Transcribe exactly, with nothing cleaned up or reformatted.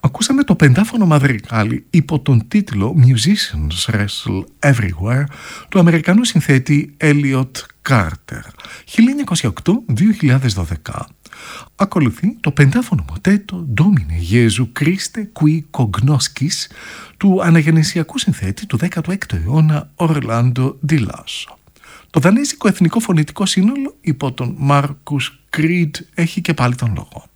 Ακούσαμε το πεντάφωνο μαδρικάλι υπό τον τίτλο Musicians Wrestle Everywhere του Αμερικανού συνθέτη Elliot Carter χίλια εννιακόσια οκτώ με δύο χιλιάδες δώδεκα. Ακολουθεί το πεντάφωνο μοτέτο Domine Jesu Christe qui cognoscis του αναγεννησιακού συνθέτη του δέκατου έκτου αιώνα Orlando Di Lasso. Το δανέζικο εθνικό φωνητικό σύνολο υπό τον Marcus Creed έχει και πάλι τον λόγο.